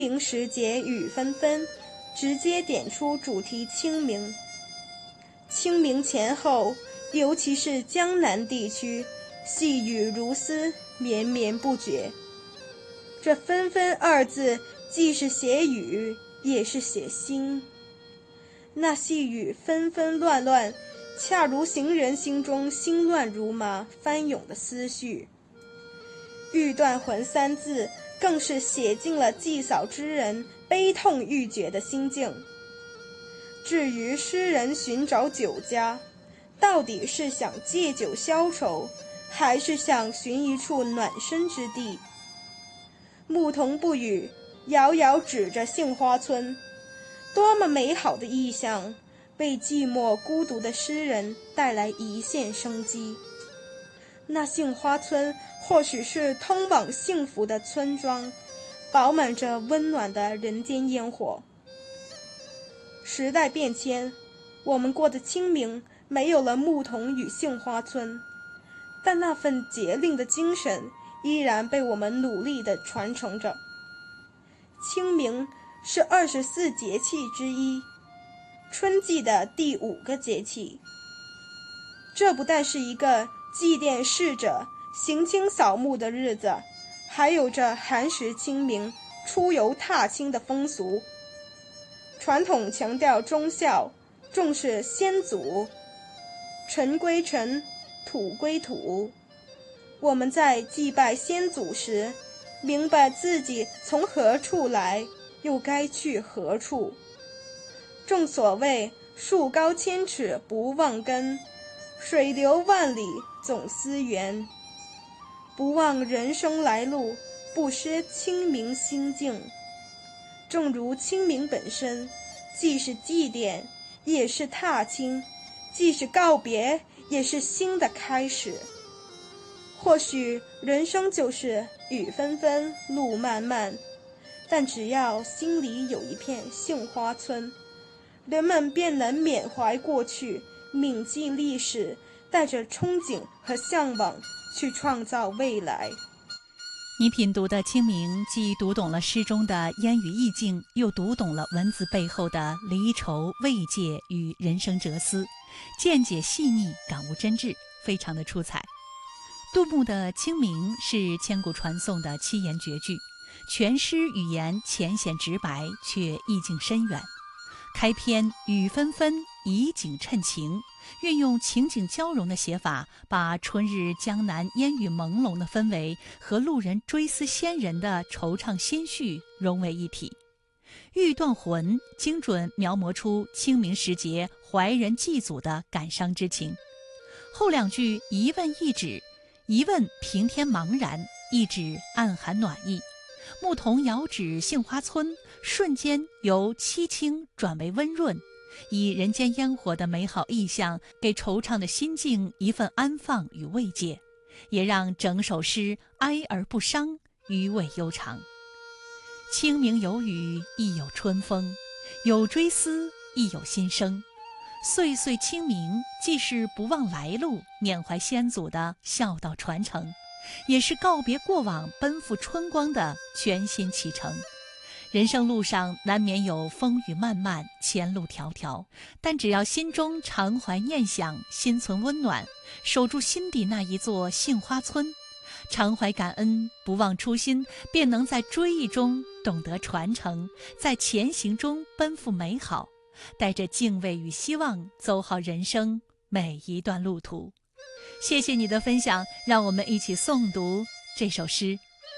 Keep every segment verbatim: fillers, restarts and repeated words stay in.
明时节雨纷纷，直接点出主题清明。清明前后，尤其是江南地区，细雨如丝，绵绵不绝。这纷纷二字既是写雨，也是写心。那细雨纷纷乱乱，恰如行人心中心乱如麻翻涌的思绪。欲断魂三字更是写尽了祭扫之人悲痛欲绝的心境。至于诗人寻找酒家，到底是想借酒消愁，还是想寻一处暖身之地？牧童不语，遥遥指着杏花村，多么美好的意象，为寂寞孤独的诗人带来一线生机。那杏花村或许是通往幸福的村庄，饱满着温暖的人间烟火。时代变迁，我们过的清明没有了牧童与杏花村，但那份节令的精神依然被我们努力地传承着。清明是二十四节气之一，春季的第五个节气。这不但是一个祭奠逝者、行清扫墓的日子，还有着寒食清明、出游踏青的风俗。传统强调忠孝，重视先祖，尘归尘，土归土。我们在祭拜先祖时，明白自己从何处来，又该去何处。正所谓树高千尺不忘根，水流万里总思源。不忘人生来路，不失清明心境。正如清明本身，既是祭奠，也是踏青；既是告别，也是新的开始。或许人生就是雨纷纷，路漫漫，但只要心里有一片杏花村，人们便能缅怀过去，铭记历史，带着憧憬和向往去创造未来。 你品读的清明，既读懂了诗中的烟雨意境，又读懂了文字背后的离愁慰藉与人生哲思，见解细腻，感悟真挚，非常的出彩。杜牧的《清明》是千古传颂的七言绝句，全诗语言浅显直白，却意境深远。开篇雨纷纷，以景衬情，运用情景交融的写法，把春日江南烟雨朦胧的氛围和路人追思先人的惆怅心绪融为一体。欲断魂精准描摹出清明时节怀人祭祖的感伤之情。后两句一问一指，一问平添茫然，一指暗含暖意。牧童遥指杏花村，瞬间由凄清转为温润，以人间烟火的美好意象，给惆怅的心境一份安放与慰藉，也让整首诗哀而不伤，余味悠长。清明有雨，亦有春风，有追思，亦有新生。岁岁清明，既是不忘来路、缅怀先祖的孝道传承，也是告别过往、奔赴春光的全新启程。人生路上难免有风雨漫漫，前路迢迢，但只要心中常怀念想，心存温暖，守住心底那一座杏花村，常怀感恩，不忘初心，便能在追忆中懂得传承，在前行中奔赴美好，带着敬畏与希望，走好人生每一段路途。谢谢你的分享，让我们一起诵读这首诗。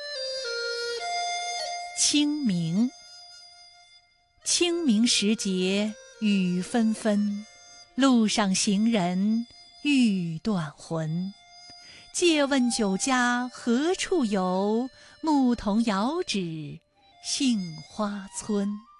清明，清明时节雨纷纷，路上行人欲断魂。借问酒家何处有？牧童遥指杏花村。